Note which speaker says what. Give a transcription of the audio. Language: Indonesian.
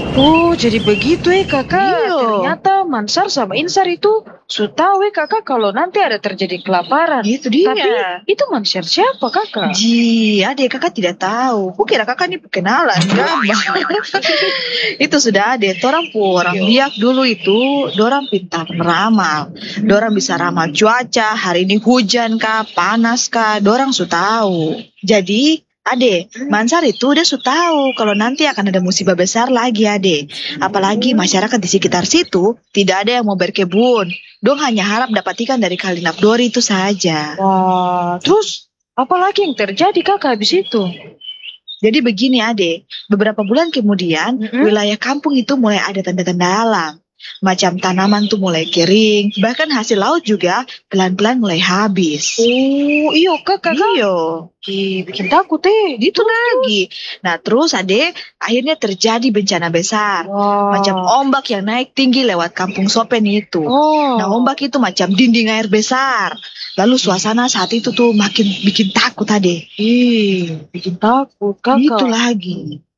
Speaker 1: Oh, jadi begitu kakak.
Speaker 2: Iyo,
Speaker 1: Ternyata Mansar sama Insar itu sudah tahu kakak kalau nanti ada terjadi kelaparan.
Speaker 2: itu dia.
Speaker 1: Tapi itu Mansar siapa kakak?
Speaker 2: Adik kakak tidak tahu. Kukira kakak ini kenalan, gampang. Itu sudah ada. Orang biak dulu itu, dorang pintar meramal. Dorang bisa ramal cuaca, hari ini hujan kah, panas kah, dorang sudah tahu. Jadi, Ade, Mansar itu udah sudah tahu kalau nanti akan ada musibah besar lagi, Ade. Apalagi masyarakat di sekitar situ tidak ada yang mau berkebun. Dong hanya harap dapat ikan dari Kali Napdori itu saja.
Speaker 1: Wah, terus apa lagi yang terjadi kakak habis itu?
Speaker 2: Jadi begini Ade, beberapa bulan kemudian wilayah kampung itu mulai ada tanda-tanda alam. Macam tanaman tuh mulai kering, bahkan hasil laut juga pelan-pelan mulai habis.
Speaker 1: Oh, iyo kakak.
Speaker 2: Iyo,
Speaker 1: Bikin takut
Speaker 2: itu lagi. Nah terus Ade, akhirnya terjadi bencana besar. Macam
Speaker 1: Wah.
Speaker 2: ombak yang naik tinggi lewat kampung Sopen itu.
Speaker 1: Oh.
Speaker 2: Nah ombak itu macam dinding air besar. Lalu suasana saat itu tuh makin bikin takut Ade.
Speaker 1: Bikin takut kakak.
Speaker 2: Itu lagi.